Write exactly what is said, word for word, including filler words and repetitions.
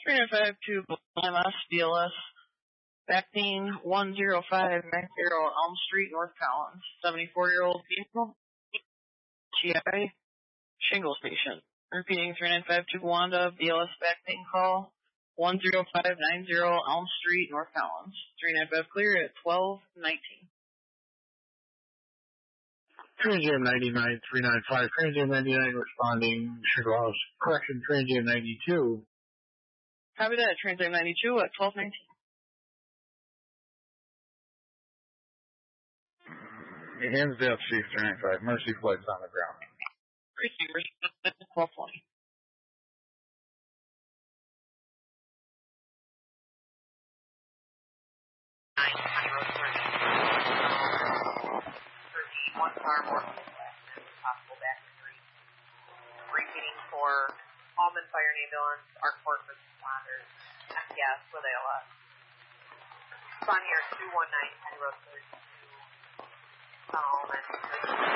three nine five to M S D L S. Bacting one zero five nine zero Elm Street, North Collins. seventy-four-year-old vehicle. G I. Shingles patient. Repeating three nine five to Wanda, D L S bacting call. one zero five nine zero Elm Street, North Collins. three nine five clear at twelve nineteen. Transam ninety-nine, three nine five, Transam ninety-nine responding, Shingle House. Correction, Transam ninety-two. Copy that, Transam ninety-two at twelve nineteen. Hansdale Chief three nine five, Mercy flights on the ground. Receivers at twelve twenty. nine on Road thirty. thirteen, one car more possible back street. Repeating for Almond Fire and Ambulance, Arkport for responders, M T S with A L S. Respond here two one nine on Road thirty-two. Almond.